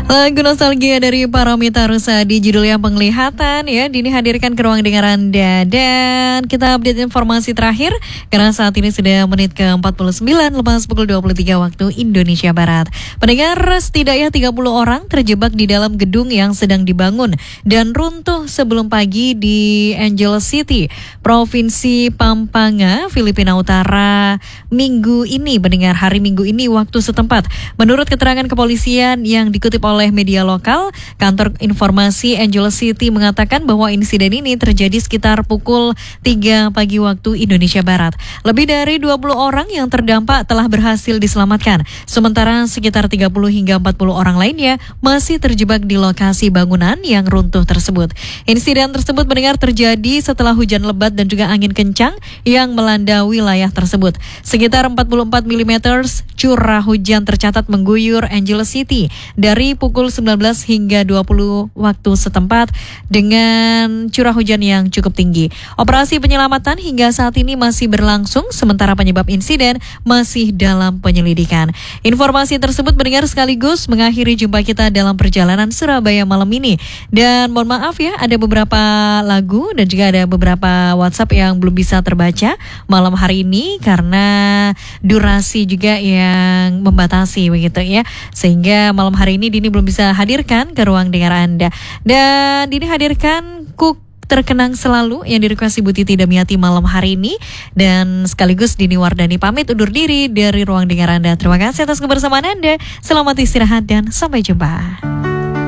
Lagu nostalgia dari Paramitha Rusady judulnya Penglihatan ya, Dini hadirkan ke ruang dengar Anda. Dan kita update informasi terakhir karena saat ini sudah menit ke-49 lepas pukul 23 waktu Indonesia Barat. Pendengar, setidaknya 30 orang terjebak di dalam gedung yang sedang dibangun dan runtuh sebelum pagi di Angel City, Provinsi Pampanga, Filipina Utara minggu ini, pendengar, hari Minggu ini waktu setempat. Menurut keterangan kepolisian yang dikutip oleh media lokal, kantor informasi Angel City mengatakan bahwa insiden ini terjadi sekitar pukul 3 pagi waktu Indonesia Barat. Lebih dari 20 orang yang terdampak telah berhasil diselamatkan, sementara sekitar 30 hingga 40 orang lainnya masih terjebak di lokasi bangunan yang runtuh tersebut. Insiden tersebut mendengar terjadi setelah hujan lebat dan juga angin kencang yang melanda wilayah tersebut. Sekitar 44 mm curah hujan tercatat mengguyur Angel City dari pukul 19 hingga 20 waktu setempat dengan curah hujan yang cukup tinggi. Operasi penyelamatan hingga saat ini masih berlangsung, sementara penyebab insiden masih dalam penyelidikan. Informasi tersebut mendengar sekaligus mengakhiri jumpa kita dalam perjalanan Surabaya malam ini. Dan mohon maaf ya, ada beberapa lagu dan juga ada beberapa WhatsApp yang belum bisa terbaca malam hari ini karena durasi juga yang membatasi begitu ya. Sehingga malam hari ini Dini belum bisa hadirkan ke ruang dengar Anda. Dan Dini hadirkan Kuk Terkenang Selalu yang direquest Ibu Titi Damiati malam hari ini. Dan sekaligus Dini Wardani pamit undur diri dari ruang dengar Anda. Terima kasih atas kebersamaan Anda. Selamat istirahat dan sampai jumpa.